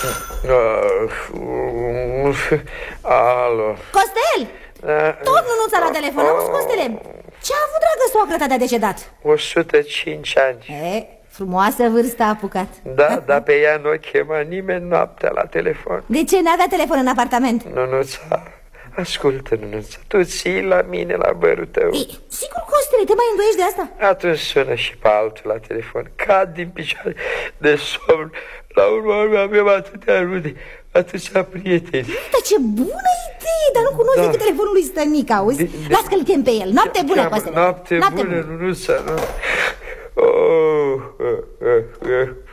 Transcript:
Alo. Costel! Tot Nunuța la telefon, auzi, Costele? Ce-a avut, dragă soacră ta de-a decedat? 105 ani. Frumoasă vârstă a apucat. Da, dar pe ea nu o chema nimeni noaptea la telefon. De ce n-avea telefon în apartament? Nunuța, ascultă, Nunuța, tu ții la mine la bărul tău. Sigur, Costele, te mai îndoiești de asta? Atunci sună și pe altul la telefon. Cad din picioare de somn. La urmă avem atâtea rude, atâția prieteni. Dar ce bună idee, dar nu cunosc decât telefonul lui Stănic, auzi? Las că-l chem pe el. Noapte bună, Costele. Noapte bună, Nunuța.